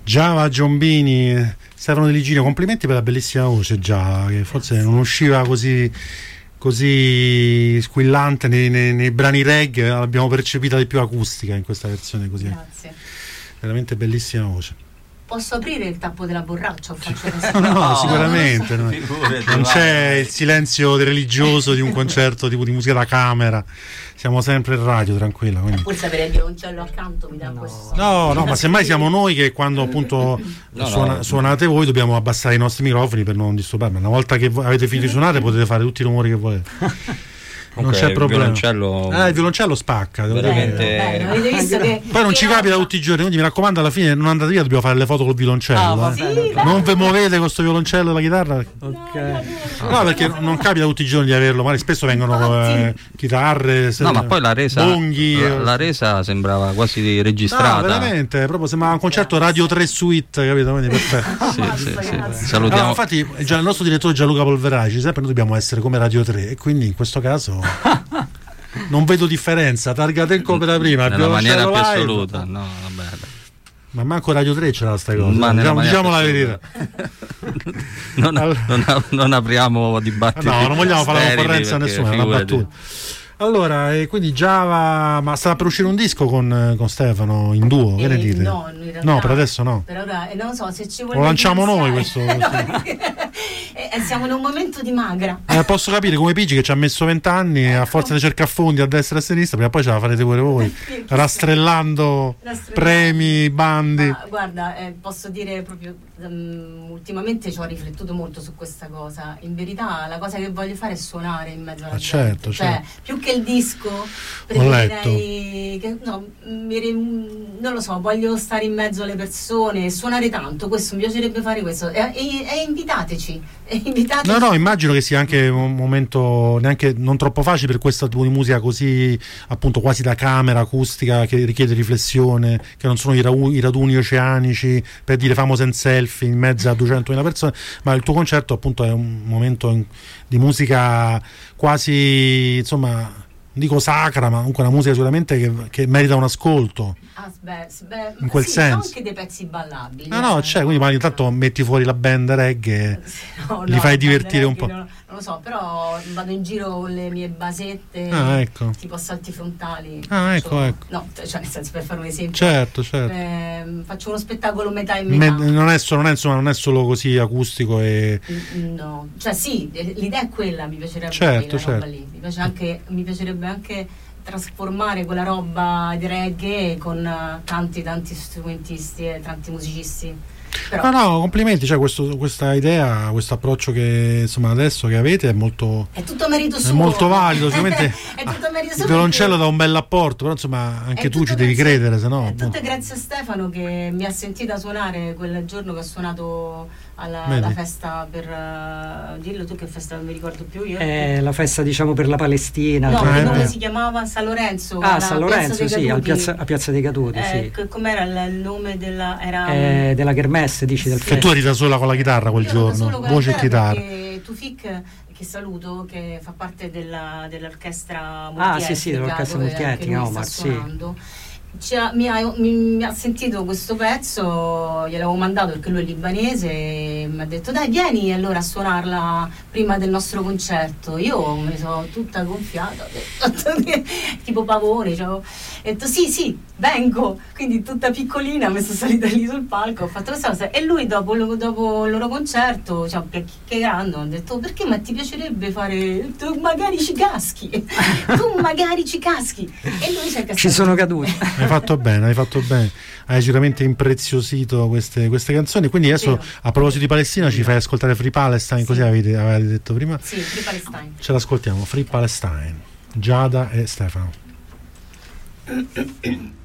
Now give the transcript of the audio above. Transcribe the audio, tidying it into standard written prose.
Giava Giombini, Stefano De Ligino, complimenti per la bellissima voce Giava, che forse non usciva così squillante nei brani reggae, l'abbiamo percepita di più acustica in questa versione così. Grazie. Veramente bellissima voce. Posso aprire il tappo della borraccia o faccio no, sicuramente non c'è il silenzio religioso di un concerto tipo di musica da camera, siamo sempre in radio, tranquilla, quindi. Pur sapere il violoncello accanto mi dà questo. No, ma semmai siamo noi che quando appunto suonate voi dobbiamo abbassare i nostri microfoni per non disturbarmi. Una volta che avete finito di suonare potete fare tutti i rumori che volete. Non c'è problema. Il violoncello spacca. Veramente. Avete visto che poi non ci capita tutti i giorni, quindi mi raccomando, alla fine non andate via, dobbiamo fare le foto col violoncello. Sì, non vi muovete con sto violoncello e la chitarra. No, perché non capita tutti i giorni di averlo, magari spesso vengono chitarre, ma poi la resa bonghi, la resa sembrava quasi registrata. No, veramente, proprio sembrava un concerto Radio 3 Suite, capito? Quindi perfetto. Sì. Salutiamo. No, infatti il nostro direttore Gianluca Polveraci sempre noi dobbiamo essere come Radio 3 e quindi in questo caso non vedo differenza, targate il come da prima nella maniera più assoluta. No, vabbè. Ma manco Radio 3 c'era sta cosa, diciamo la verità. Non apriamo dibattiti. No, non vogliamo fare la concorrenza a nessuno, è una battuta. Allora, e quindi Giava, ma sta per uscire un disco con Stefano in duo, che ne dite? No, in realtà, no, per adesso no. Per ora non so se ci vuole. Lo lanciamo noi questo. Siamo in un momento di magra. Posso capire come Pigi che ci ha messo 20 anni a forza di cercare fondi a destra e a sinistra, prima poi ce la farete pure voi, rastrellando premi, bandi. Ma, guarda, posso dire proprio ultimamente ci ho riflettuto molto su questa cosa. In verità la cosa che voglio fare è suonare in mezzo alla gente. Cioè, più che il disco preferirei che, non lo so, voglio stare in mezzo alle persone, suonare tanto, questo mi piacerebbe fare questo e invitateci. No, immagino che sia anche un momento neanche non troppo facile per questo tipo di musica così appunto quasi da camera, acustica, che richiede riflessione, che non sono i raduni oceanici per dire famoso in selfie in mezzo a 200.000 persone, ma il tuo concerto appunto è un momento di musica quasi, insomma, dico sacra, ma comunque una musica sicuramente che merita un ascolto. In quel senso. Anche dei pezzi ballabili. C'è, quindi magari intanto metti fuori la band reggae, li fai divertire un po'. Non lo so, però vado in giro con le mie basette, tipo a salti frontali. Ecco. No, cioè nel senso, per fare un esempio. Certo. Faccio uno spettacolo metà e metà. Non è solo così acustico e. No, cioè sì, l'idea è quella, mi piacerebbe roba lì. Mi piacerebbe anche trasformare quella roba di reggae con tanti strumentisti e tanti musicisti. Però... No, complimenti, cioè questa idea, questo approccio che insomma adesso che avete è molto. È tutto merito suo. È molto valido, sicuramente. È tutto merito suo. Il violoncello dà un bel apporto, però insomma anche tu ci devi credere, se no. È tutto grazie a Stefano che mi ha sentita suonare quel giorno che ho suonato alla festa per dillo tu che festa, non mi ricordo più io. La festa diciamo per la Palestina. No, come si chiamava? San Lorenzo. San Lorenzo, sì, a Piazza dei Caduti, sì. Com'era il nome della della Kermesse, dici, del che tu eri da sola con la chitarra quel giorno, voce e chitarra. Tufik, che saluto, che fa parte dell'orchestra multietnica. Sì, dell'orchestra multietnica, Omar, sì. Mi ha sentito questo pezzo, gliel'avevo mandato perché lui è libanese e mi ha detto dai vieni allora a suonarla prima del nostro concerto. Io mi sono tutta gonfiata, ho detto, tipo pavone, ho detto sì vengo, quindi tutta piccolina mi sono salita lì sul palco, ho fatto questa cosa e lui dopo il loro concerto chiacchierando ha detto perché ma ti piacerebbe fare, tu magari ci caschi e lui si è cascato. Ci sono caduti. Hai fatto bene, hai sicuramente impreziosito queste canzoni, quindi adesso a proposito di Palestina ci fai ascoltare Free Palestine, così avete detto prima? Sì, Free Palestine. Ce l'ascoltiamo, Free Palestine, Giada e Stefano.